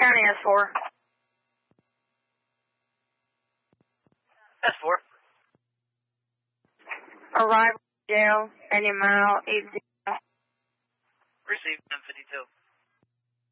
County S4. S4. Arrival jail, 80 mile, 80. Received, 10-4.